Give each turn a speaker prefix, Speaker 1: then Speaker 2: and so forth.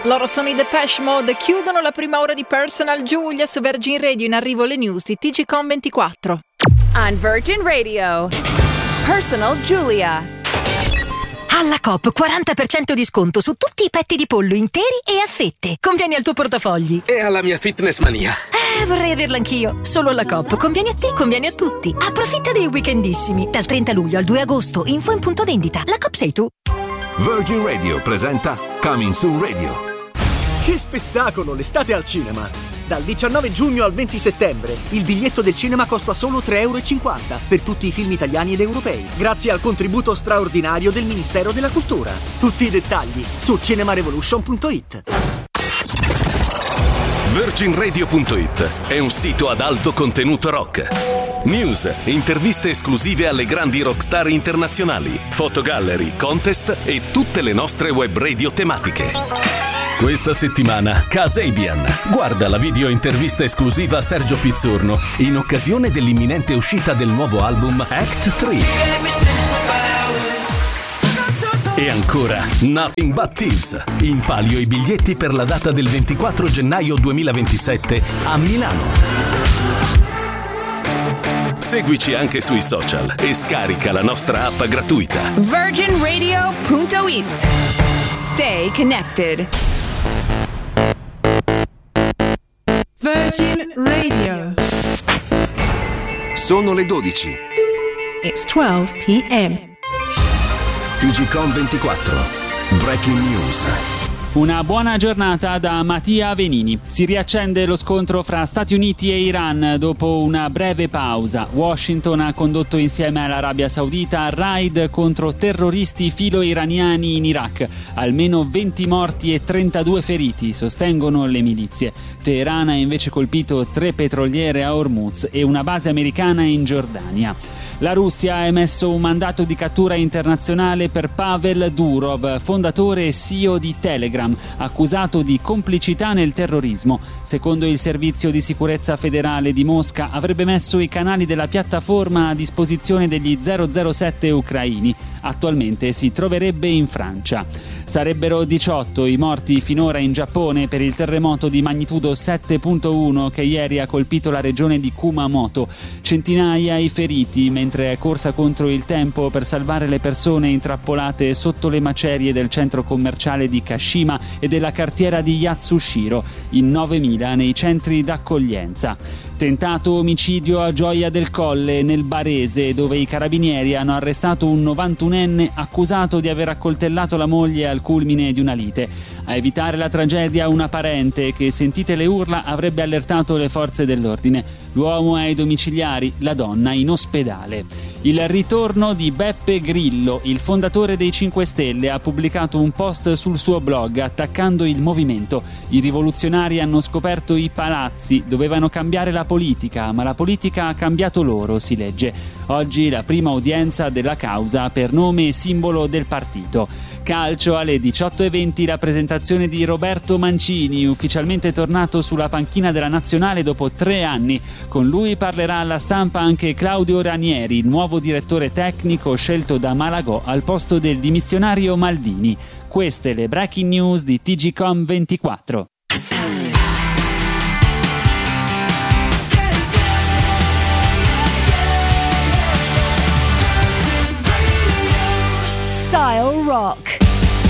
Speaker 1: Loro sono i Depeche Mode, chiudono la prima ora di Personal Giulia su Virgin Radio. In arrivo le news di TGcom24.
Speaker 2: On Virgin Radio, Personal Giulia.
Speaker 3: Alla Coop 40% di sconto su tutti i petti di pollo interi e a fette. Conviene al tuo portafogli.
Speaker 4: E alla mia fitness mania.
Speaker 3: Vorrei averla anch'io. Solo alla Coop. Conviene a te, conviene a tutti. Approfitta dei weekendissimi. Dal 30 luglio al 2 agosto. Info in punto vendita. La Coop sei tu.
Speaker 5: Virgin Radio presenta Coming Soon Radio.
Speaker 6: Che spettacolo, l'estate al cinema! Dal 19 giugno al 20 settembre il biglietto del cinema costa solo €3,50 per tutti i film italiani ed europei, grazie al contributo straordinario del Ministero della Cultura. Tutti i dettagli su cinemarevolution.it.
Speaker 7: VirginRadio.it è un sito ad alto contenuto rock. News, interviste esclusive alle grandi rockstar internazionali, fotogallery, contest e tutte le nostre web radio tematiche. Questa settimana Kasabian. Guarda la video intervista esclusiva a Sergio Pizzorno in occasione dell'imminente uscita del nuovo album Act 3. E ancora Nothing But Thieves. In palio i biglietti per la data del 24 gennaio 2027 a Milano. Seguici anche sui social e scarica la nostra app gratuita.
Speaker 2: VirginRadio.it. Stay connected.
Speaker 8: Virgin Radio.
Speaker 7: Sono le 12.
Speaker 8: It's 12 p.m.
Speaker 7: TGcom24. Breaking News.
Speaker 9: Una buona giornata da Mattia Venini. Si riaccende lo scontro fra Stati Uniti e Iran dopo una breve pausa. Washington ha condotto insieme all'Arabia Saudita raid contro terroristi filo-iraniani in Iraq. Almeno 20 morti e 32 feriti, sostengono le milizie. Teheran ha invece colpito 3 petroliere a Hormuz e una base americana in Giordania. La Russia ha emesso un mandato di cattura internazionale per Pavel Durov, fondatore e CEO di Telegram, accusato di complicità nel terrorismo. Secondo il Servizio di Sicurezza Federale di Mosca, avrebbe messo i canali della piattaforma a disposizione degli 007 ucraini. Attualmente si troverebbe in Francia. Sarebbero 18 i morti finora in Giappone per il terremoto di magnitudo 7.1 che ieri ha colpito la regione di Kumamoto. Centinaia i feriti mentre è corsa contro il tempo per salvare le persone intrappolate sotto le macerie del centro commerciale di Kashima e della cartiera di Yatsushiro, in 9.000 nei centri d'accoglienza. Tentato omicidio a Gioia del Colle, nel Barese, dove i carabinieri hanno arrestato un 91enne accusato di aver accoltellato la moglie al culmine di una lite. A evitare la tragedia una parente che, sentite le urla, avrebbe allertato le forze dell'ordine. L'uomo è ai domiciliari, la donna in ospedale. Il ritorno di Beppe Grillo, il fondatore dei 5 Stelle, ha pubblicato un post sul suo blog attaccando il movimento. I rivoluzionari hanno scoperto i palazzi, dovevano cambiare la politica, ma la politica ha cambiato loro, si legge. Oggi la prima udienza della causa per nome e simbolo del partito. Calcio alle 18:20, la presentazione di Roberto Mancini, ufficialmente tornato sulla panchina della nazionale dopo 3 anni. Con lui parlerà alla stampa anche Claudio Ranieri, nuovo direttore tecnico scelto da Malagò al posto del dimissionario Maldini. Queste le breaking news di TGcom24.
Speaker 10: Style Rock.